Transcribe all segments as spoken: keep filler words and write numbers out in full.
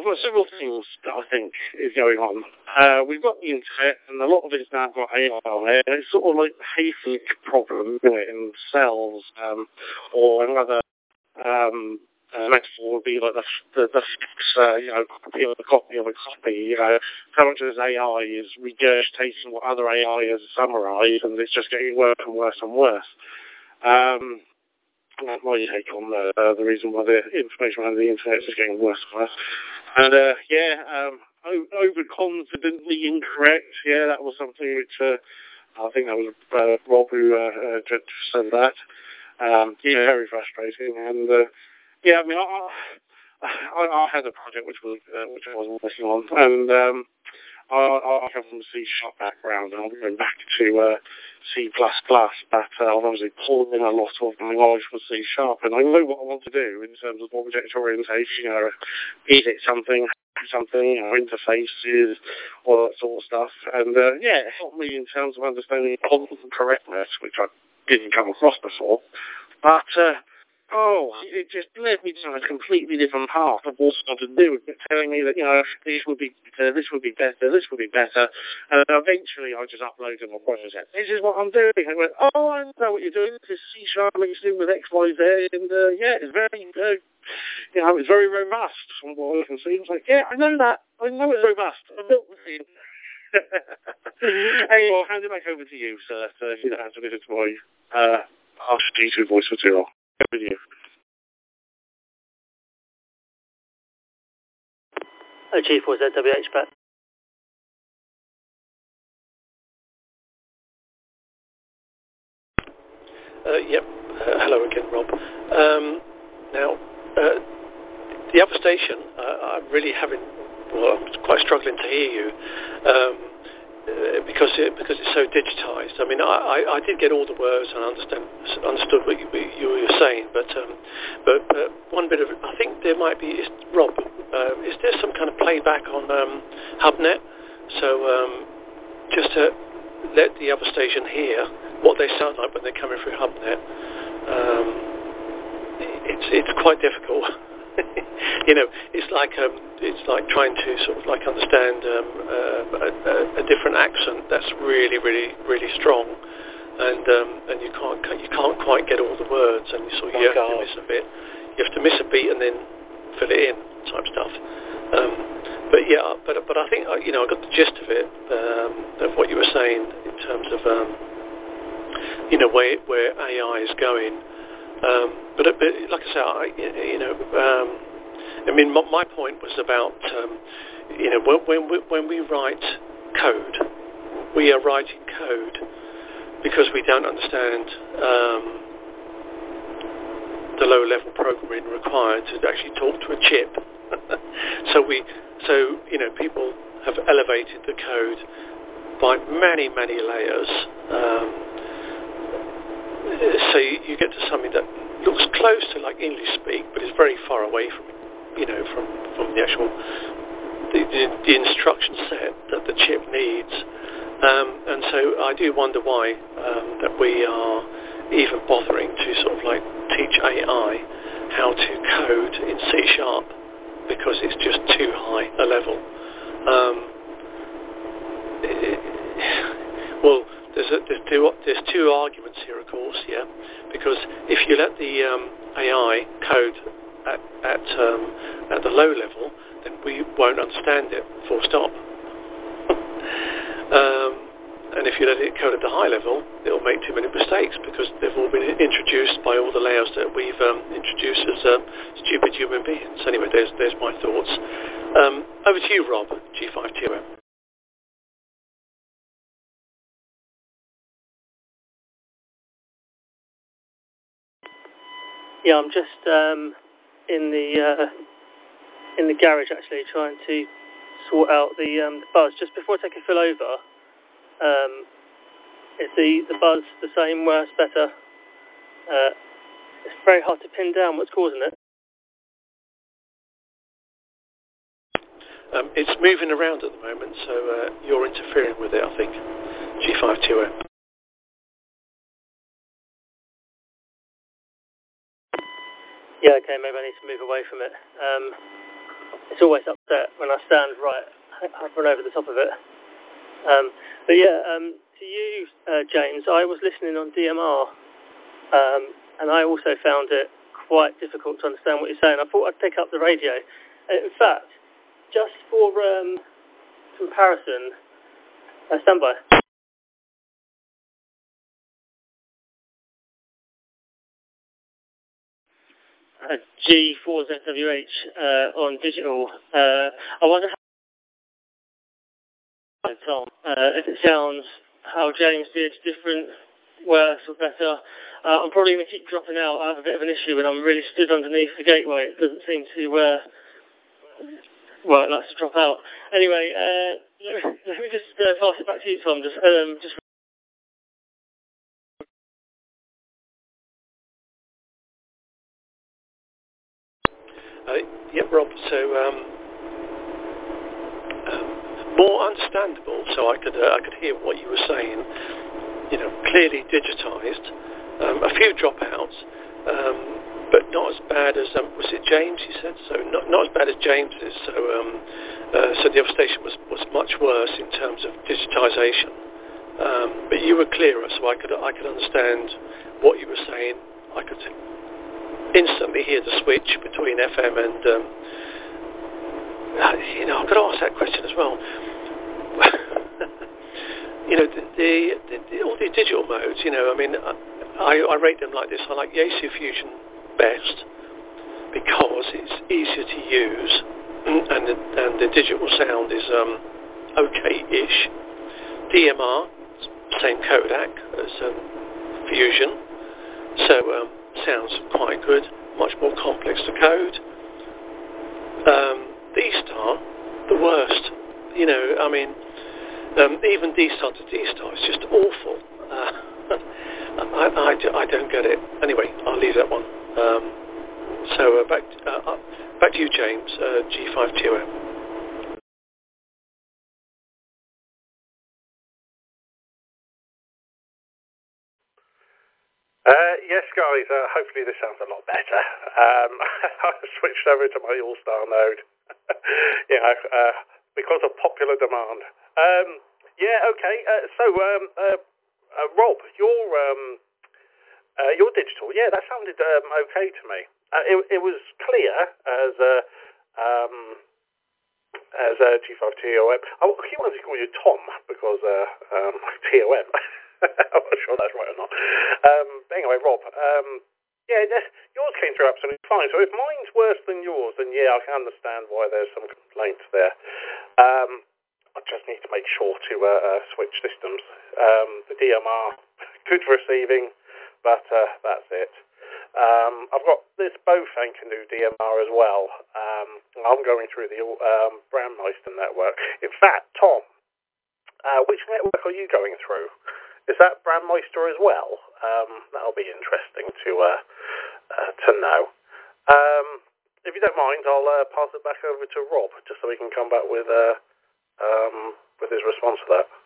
got several things that I think is going on. Uh, we've got the internet, and a lot of it's now got A I on it, and it's sort of like the Hayflick problem, isn't it, in cells, um, or another um, uh, metaphor would be like the, the, the uh, you know, copy of a copy of a copy, you know, how much of this A I is regurgitating what other A I has summarised, and it's just getting worse and worse and worse. Um, And that's my take on the, uh, the reason why the information around the internet is getting worse and worse. And, uh, yeah, um, o- overconfidently incorrect. Yeah, that was something which, uh, I think that was uh, Rob who uh, uh, just said that. Um, yeah, very frustrating. And, uh, yeah, I mean, I, I, I had a project which was uh, which I was working on, and um, I, I come from a C-sharp background, and I'm going back to uh, C++, but uh, I've obviously pulled in a lot of my knowledge from C-sharp, and I know what I want to do in terms of object orientation, you know, is it something, something, you know, interfaces, all that sort of stuff, and uh, yeah, it helped me in terms of understanding content correctness, which I didn't come across before, but uh, oh, it just led me down a completely different path of what I wanted to do. It kept telling me that, you know, this would be better, this would be better, this would be better. And eventually I just uploaded my project. This is what I'm doing. And I went, oh, I know what you're doing. This is C-sharp mixed in with X, Y, Z. And, uh, yeah, it's very, uh, you know, it's very robust from what I can see. It's like, yeah, I know that. I know it's robust. I built the thing. Anyway, I'll hand it back over to you, sir, so you don't have to listen to my uh, R C two voice for too long. With you. Oh, G four Z W H, Pat. Uh, yep. Uh, hello again, Rob. Um, now, uh, the other station, uh, I'm really having, well, I'm quite struggling to hear you. Um, Uh, because it because it's so digitized. I mean, I, I, I did get all the words and understand understood what you, you were saying, but um, but uh, one bit of it, I think there might be is, Rob. Uh, is there some kind of playback on um, HubNet? So um, just to let the other station hear what they sound like when they're coming through HubNet. Um, it's it's quite difficult. You know, it's like um, it's like trying to sort of like understand um, uh, a, a different accent that's really, really, really strong, and um, and you can't you can't quite get all the words, and you sort of you have to miss a bit. You have to miss a beat and then fill it in, type stuff. Um, but yeah, but but I think you know I got the gist of it, um, of what you were saying in terms of um, you know where where A I is going. Um, but, but like I say, I, you know, um, I mean, my, my point was about, um, you know, when, when, we, when we write code, we are writing code because we don't understand um, the low-level programming required to actually talk to a chip. so we, so you know, people have elevated the code by many, many layers. Um, So you, you get to something that looks close to like English speak, but is very far away from, you know, from, from the actual the, the, the instruction set that the chip needs. Um, and so I do wonder why um, that we are even bothering to sort of like teach A I how to code in C sharp because it's just too high a level. Um, it, well. There's, a, there's, two, there's two arguments here, of course, yeah, because if you let the um, A I code at at, um, at the low level, then we won't understand it, full stop. um, and if you let it code at the high level, it'll make too many mistakes because they've all been introduced by all the layers that we've um, introduced as um, stupid human beings. Anyway, there's, there's my thoughts. Um, over to you, Rob, G five T O M. Yeah, I'm just um, in the uh, in the garage actually trying to sort out the, um, the buzz. Just before I take a fill over, um, is the, the buzz the same, worse, better? Uh, it's very hard to pin down what's causing it. Um, it's moving around at the moment, so uh, you're interfering with it, I think. G five T O M. Yeah, okay, maybe I need to move away from it. Um, it's always upset when I stand right, I've run over the top of it. Um, but yeah, um, to you, uh, James, I was listening on D M R, um, and I also found it quite difficult to understand what you're saying. I thought I'd pick up the radio. In fact, just for um, comparison, uh, stand by. Uh, G four Z W H uh, on digital. Uh, I wonder how Tom, uh, if it sounds how James did different, worse or better. Uh, I'm probably going to keep dropping out. I have a bit of an issue when I'm really stood underneath the gateway. It doesn't seem to, uh, well, it likes to drop out. Anyway, uh, let, me, let me just uh, pass it back to you, Tom. Just, um, just. Uh, yep, Rob. So um, um, more understandable, so I could uh, I could hear what you were saying. You know, clearly digitised. Um, a few dropouts, um, but not as bad as um, was it James? You said so. Not not as bad as James's. So um, uh, so the other station was, was much worse in terms of digitisation. Um, but you were clearer, so I could I could understand what you were saying. I could instantly hear the switch between F M and, um, you know, I've got to ask that question as well. you know, the, the, the, all these digital modes, you know, I mean, I, I rate them like this. I like Yaesu Fusion best because it's easier to use and the, and the digital sound is um, okay-ish. D M R, same codec as um, Fusion, so um, sounds quite good, much more complex to code. Um, D-Star, the worst. You know, I mean, um, even D-Star to D-Star is just awful. Uh, I, I, I don't get it. Anyway, I'll leave that one. Um, so uh, back, uh, back to you, James, uh, G five T O M. Uh, yes, guys, uh, hopefully this sounds a lot better. Um, I switched over to my All-Star node, you know, uh, because of popular demand. Um, yeah, okay, uh, so, um, uh, uh, Rob, your, um, uh, your digital, yeah, that sounded um, okay to me. Uh, it, it was clear as uh, um, as uh, G five T O M. I keep wanting to call you Tom because uh, um, T O M. I'm not sure that's right or not. Um, but anyway, Rob, um, yeah, yours came through absolutely fine. So if mine's worse than yours, then yeah, I can understand why there's some complaints there. Um, I just need to make sure to uh, uh, switch systems. Um, the D M R, good for receiving, but uh, that's it. Um, I've got this Bofang Canoe D M R as well. Um, I'm going through the um, Brandmeister network. In fact, Tom, uh, which network are you going through? Is that Brandmeister as well? Um, that'll be interesting to uh, uh, to know. Um, if you don't mind, I'll uh, pass it back over to Rob, just so we can come back with uh, um, with his response to that.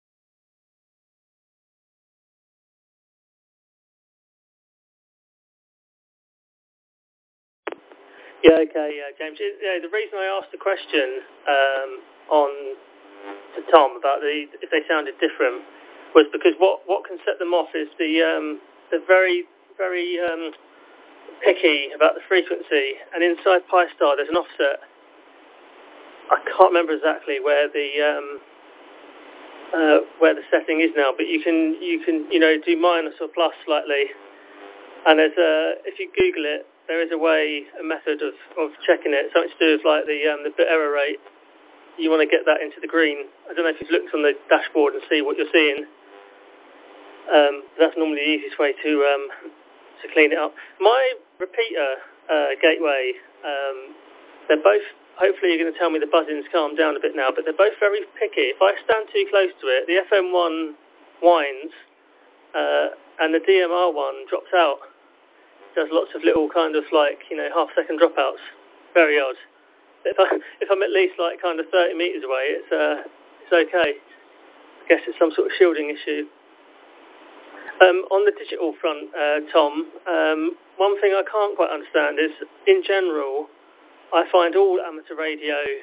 Yeah, okay, yeah, James. It, yeah, the reason I asked the question um, on to Tom about the if they sounded different was because what, what can set them off is the um, the very very um, picky about the frequency, and inside Pi-Star there's an offset. I can't remember exactly where the um, uh, where the setting is now, but you can you can you know do minus or plus slightly, and there's a if you Google it, there is a way a method of, of checking it. Something to do with like the um, the bit error rate. You want to get that into the green. I don't know if you've looked on the dashboard and see what you're seeing. Um, that's normally the easiest way to um, to clean it up. My repeater uh, gateway, um, they're both, hopefully you're going to tell me the buzzing's calmed down a bit now, but they're both very picky. If I stand too close to it, the F M one whines uh, and the D M R one drops out. Does lots of little kind of like, you know, half second dropouts. Very odd. If, I, if I'm at least like kind of thirty metres away, it's, uh, it's okay. I guess it's some sort of shielding issue. Um, on the digital front, uh, Tom, um, one thing I can't quite understand is, in general, I find all amateur radio